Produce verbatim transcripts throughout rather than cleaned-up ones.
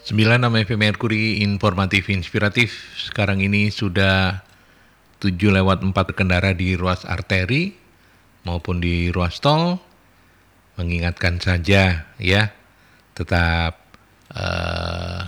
sembilan enam F M Merkuri Informatif Inspiratif. Sekarang ini sudah tujuh lewat empat kendara di ruas arteri maupun di ruas tol. Mengingatkan saja ya, tetap uh,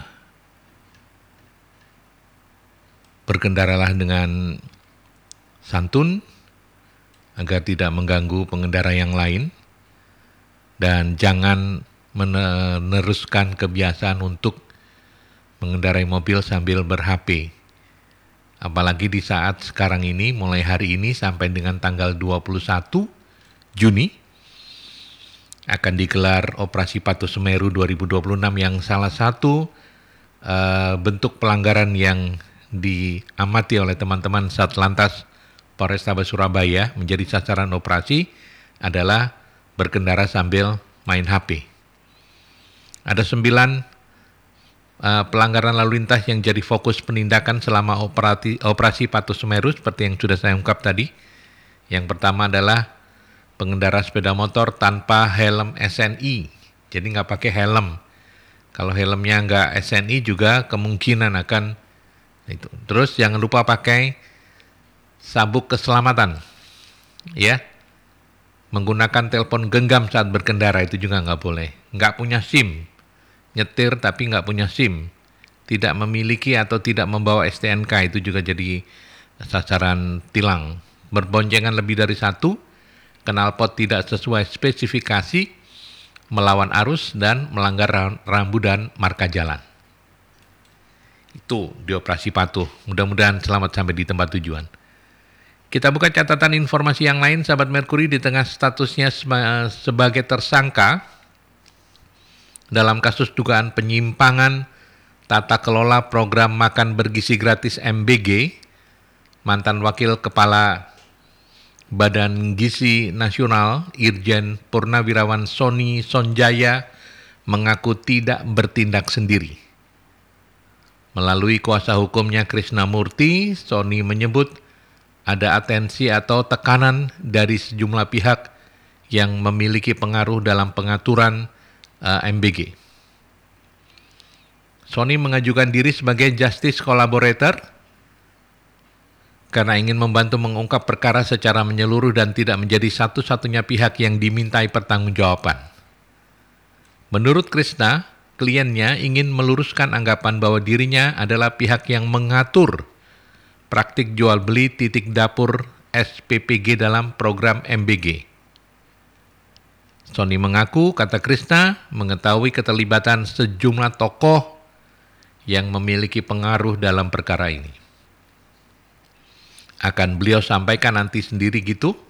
berkendaralah dengan santun agar tidak mengganggu pengendara yang lain, dan jangan meneruskan kebiasaan untuk mengendarai mobil sambil ber-H P. Apalagi di saat sekarang ini, mulai hari ini sampai dengan tanggal dua puluh satu Juni, akan digelar Operasi Patuh Semeru dua ribu dua puluh enam yang salah satu uh, bentuk pelanggaran yang diamati oleh teman-teman Satlantas Polrestabes Surabaya menjadi sasaran operasi adalah berkendara sambil main H P. Ada sembilan Uh, pelanggaran lalu lintas yang jadi fokus penindakan selama operasi, operasi Patuh Semeru seperti yang sudah saya ungkap tadi. Yang pertama adalah pengendara sepeda motor tanpa helm S N I, jadi nggak pakai helm. Kalau helmnya nggak S N I juga kemungkinan akan itu. Terus jangan lupa pakai sabuk keselamatan, ya. Menggunakan telepon genggam saat berkendara itu juga nggak boleh. Nggak punya SIM, nyetir tapi nggak punya SIM, tidak memiliki atau tidak membawa S T N K itu juga jadi sasaran tilang. Berboncengan lebih dari satu, knalpot tidak sesuai spesifikasi, melawan arus, dan melanggar rambu dan marka jalan. Itu di operasi patuh. Mudah-mudahan selamat sampai di tempat tujuan. Kita buka catatan informasi yang lain, sahabat Merkuri. Di tengah statusnya sebagai tersangka dalam kasus dugaan penyimpangan tata kelola program makan bergizi gratis M B G, mantan Wakil Kepala Badan Gizi Nasional Irjen Purnawirawan Sony Sonjaya mengaku tidak bertindak sendiri. Melalui kuasa hukumnya Krishna Murti, Sony menyebut ada atensi atau tekanan dari sejumlah pihak yang memiliki pengaruh dalam pengaturan uh, M B G. Sony mengajukan diri sebagai justice collaborator karena ingin membantu mengungkap perkara secara menyeluruh dan tidak menjadi satu-satunya pihak yang dimintai pertanggungjawaban. Menurut Krishna, kliennya ingin meluruskan anggapan bahwa dirinya adalah pihak yang mengatur praktik jual beli titik dapur S P P G dalam program M B G. Sony mengaku, kata Krishna, mengetahui keterlibatan sejumlah tokoh yang memiliki pengaruh dalam perkara ini. Akan beliau sampaikan nanti sendiri gitu,